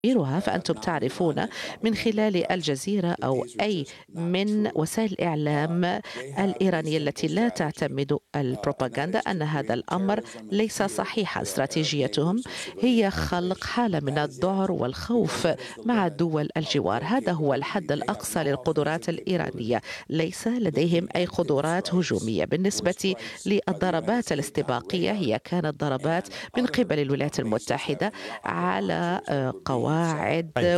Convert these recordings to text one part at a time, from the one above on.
فأنتم تعرفون من خلال الجزيرة أو أي من وسائل الإعلام الإيرانية التي لا تعتمد البروباغندا أن هذا الأمر ليس صحيحا. استراتيجيتهم هي خلق حالة من الذعر والخوف مع دول الجوار. هذا هو الحد الأقصى للقدرات الإيرانية. ليس لديهم أي قدرات هجومية. بالنسبة للضربات الاستباقية، هي كانت ضربات من قبل الولايات المتحدة على قواعد طيب.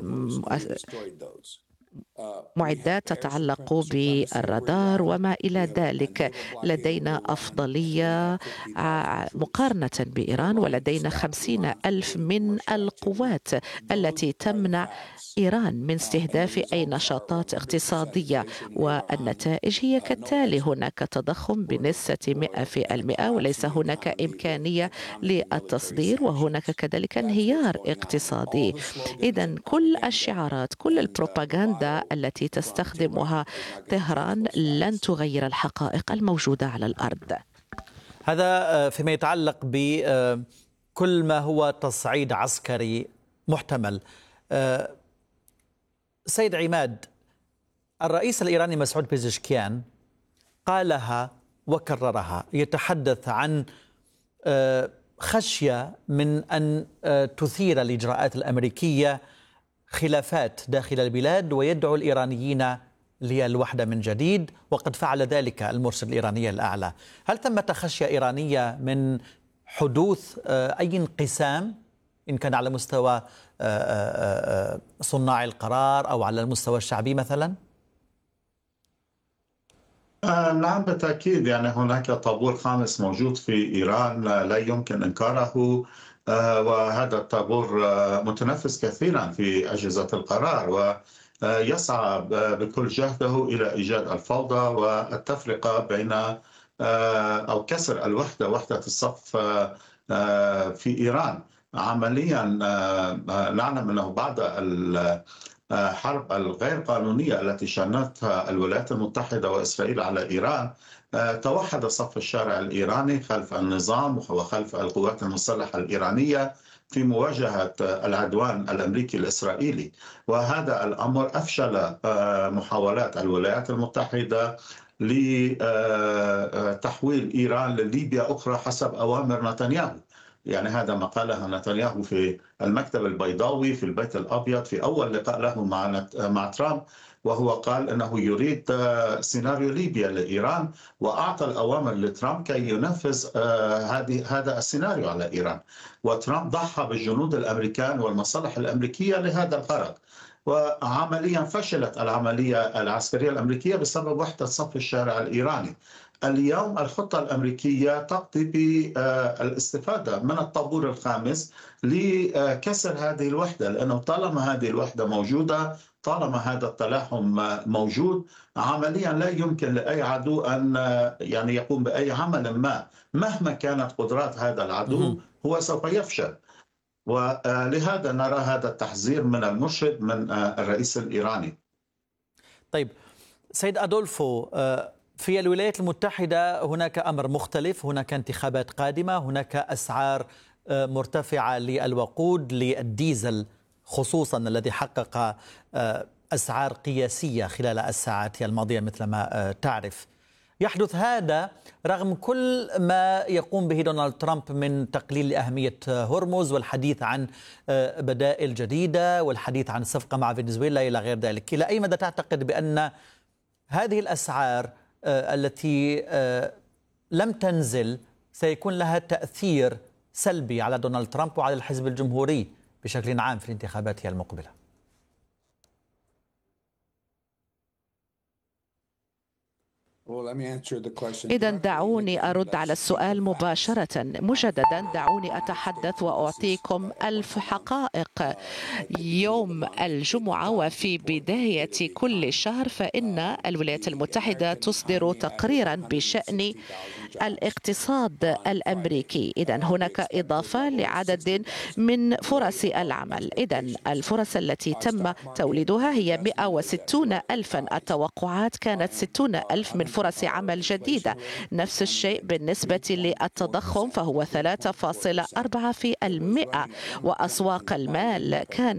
ومعدات تتعلق بالرادار وما إلى ذلك. لدينا أفضلية مقارنة بإيران، ولدينا 50,000 من القوات التي تمنع إيران من استهداف أي نشاطات اقتصادية، والنتائج هي كالتالي: هناك تضخم بنسبة 100%، وليس هناك إمكانية للتصدير، وهناك كذلك انهيار اقتصادي. إذن كل الشعارات، كل البروباغندا التي تستخدمها طهران لن تغير الحقائق الموجودة على الأرض. هذا فيما يتعلق بكل ما هو تصعيد عسكري محتمل. سيد عماد، الرئيس الإيراني مسعود بيزشكيان قالها وكررها، يتحدث عن خشية من أن تثير الإجراءات الأمريكية خلافات داخل البلاد، ويدعو الإيرانيين للوحدة من جديد، وقد فعل ذلك المرشد الإيراني الأعلى. هل ثمة خشية إيرانية من حدوث أي انقسام، إن كان على مستوى صناع القرار أو على المستوى الشعبي مثلا؟ نعم بالتأكيد. يعني هناك طابور خامس موجود في إيران لا يمكن إنكاره. وهذا الطابور متنفس كثيرا في أجهزة القرار، ويسعى بكل جهده إلى إيجاد الفوضى والتفرقة بين أو كسر الوحدة، وحدة الصف في إيران. عمليا نعلم أنه بعد الحرب الغير قانونية التي شنتها الولايات المتحدة وإسرائيل على إيران، توحد صف الشارع الإيراني خلف النظام وخلف القوات المسلحة الإيرانية في مواجهة العدوان الأمريكي الإسرائيلي. وهذا الأمر أفشل محاولات الولايات المتحدة لتحويل إيران لليبيا أخرى حسب أوامر نتنياهو. يعني هذا ما قاله نتنياهو في المكتب البيضاوي في البيت الأبيض في أول لقاء له مع ترامب، وهو قال أنه يريد سيناريو ليبيا لإيران، وأعطى الأوامر لترامب كي ينفذ هذا السيناريو على إيران. وترامب ضحى بالجنود الأمريكان والمصالح الأمريكية لهذا الغرض. وعمليا فشلت العملية العسكرية الأمريكية بسبب وحدة صف الشارع الإيراني. اليوم الخطة الأمريكية تقضي بالاستفادة من الطابور الخامس لكسر هذه الوحدة، لأنه طالما هذه الوحدة موجودة، طالما هذا التلاحم موجود، عمليا لا يمكن لأي عدو أن يعني يقوم بأي عمل ما، مهما كانت قدرات هذا العدو هو سوف يفشل. ولهذا نرى هذا التحذير من المرشد من الرئيس الإيراني. طيب سيد أدولفو، في الولايات المتحدة هناك أمر مختلف، هناك انتخابات قادمة، هناك أسعار مرتفعة للوقود، للديزل خصوصا الذي حقق أسعار قياسية خلال الساعات الماضية مثل ما تعرف. يحدث هذا رغم كل ما يقوم به دونالد ترامب من تقليل أهمية هرمز والحديث عن بدائل جديدة والحديث عن الصفقة مع فنزويلا إلى غير ذلك. إلى أي مدى تعتقد بأن هذه الأسعار التي لم تنزل سيكون لها تأثير سلبي على دونالد ترامب وعلى الحزب الجمهوري بشكل عام في الانتخابات المقبلة؟ إذا دعوني أرد على السؤال مباشرة. مجددا دعوني أتحدث وأعطيكم 1000 حقائق. يوم الجمعة وفي بداية كل شهر فإن الولايات المتحدة تصدر تقريرا بشأن الاقتصاد الأمريكي. إذا هناك إضافة لعدد من فرص العمل. إذا الفرص التي تم توليدها هي 160 ألفا. التوقعات كانت 60 ألف من فرص عمل جديدة. نفس الشيء بالنسبة للتضخم فهو 3.4%. وأسواق المال كانت